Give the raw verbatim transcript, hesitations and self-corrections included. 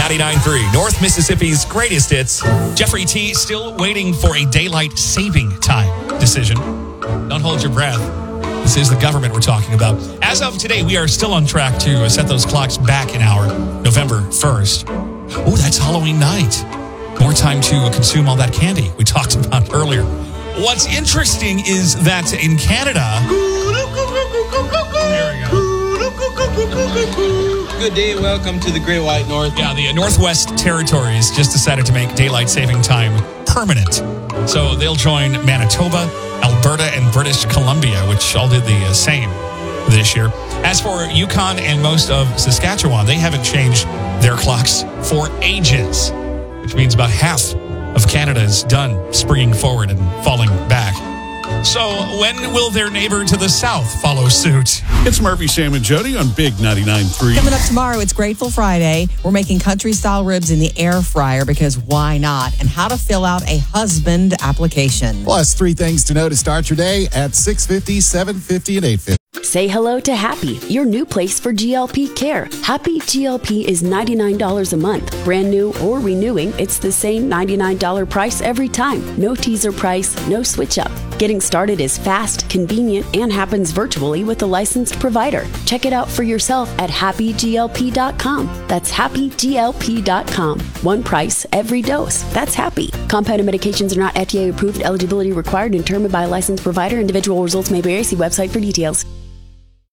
ninety-nine point three, North Mississippi's greatest hits. Jeffrey T. still waiting for a daylight saving time decision. Don't hold your breath. This is the government we're talking about. As of today, we are still on track to set those clocks back an hour, November first. Oh, that's Halloween night. More time to consume all that candy we talked about earlier. What's interesting is that in Canada... There we go. Good day, welcome to the Great White North. Yeah, the Northwest Territories just decided to make daylight saving time permanent. So they'll join Manitoba, Alberta, and British Columbia, which all did the uh, same this year. As for Yukon and most of Saskatchewan, they haven't changed their clocks for ages, which means about half of Canada is done springing forward and falling back. So when will their neighbor to the south follow suit? It's Murphy, Sam, and Jody on Big ninety-nine point three. Coming up tomorrow, it's Grateful Friday. We're making country-style ribs in the air fryer because why not? And how to fill out a husband application. Plus, three things to know to start your day at six fifty, seven fifty, and eight fifty. Say hello to Happy, your new place for G L P care. Happy G L P is ninety-nine dollars a month. Brand new or renewing, it's the same ninety-nine dollars price every time. No teaser price, no switch up. Getting started is fast, convenient, and happens virtually with a licensed provider. Check it out for yourself at happy G L P dot com. That's happy G L P dot com. One price, every dose. That's Happy. Compounded medications are not F D A approved. Eligibility required and determined by a licensed provider. Individual results may vary. See website for details.